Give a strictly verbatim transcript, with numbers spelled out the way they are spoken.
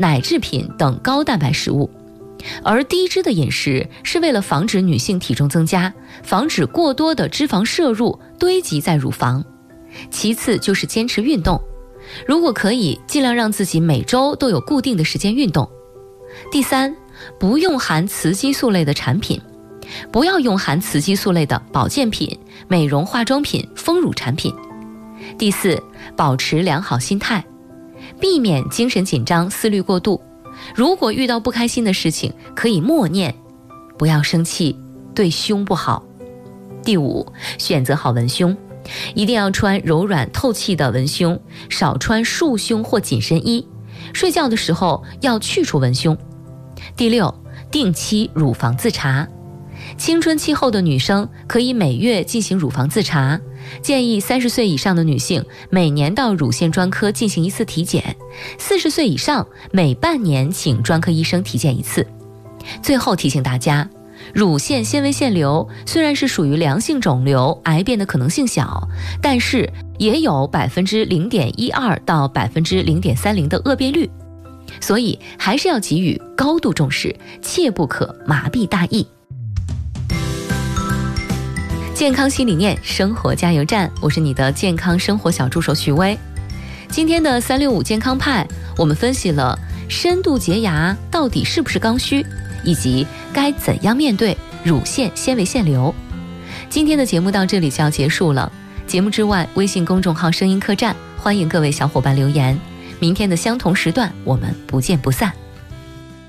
奶制品等高蛋白食物。而低脂的饮食是为了防止女性体重增加，防止过多的脂肪摄入堆积在乳房。其次就是坚持运动，如果可以，尽量让自己每周都有固定的时间运动。第三，不用含雌激素类的产品，不要用含雌激素类的保健品、美容化妆品、丰乳产品。第四，保持良好心态，避免精神紧张、思虑过度。如果遇到不开心的事情，可以默念，不要生气，对胸不好。第五，选择好文胸，一定要穿柔软透气的文胸，少穿束胸或紧身衣。睡觉的时候要去除文胸。第六，定期乳房自查，青春期后的女生可以每月进行乳房自查，建议三十岁以上的女性每年到乳腺专科进行一次体检，四十岁以上每半年请专科医生体检一次。最后提醒大家，乳腺纤维腺瘤虽然是属于良性肿瘤，癌变的可能性小，但是也有 百分之零点一二 到 百分之零点三零 的恶变率，所以还是要给予高度重视，切不可麻痹大意。健康新理念，生活加油站，我是你的健康生活小助手许巍。今天的三六五健康派，我们分析了深度洁牙到底是不是刚需，以及该怎样面对乳腺纤维腺瘤。今天的节目到这里就要结束了，节目之外，微信公众号声音客栈，欢迎各位小伙伴留言。明天的相同时段，我们不见不散。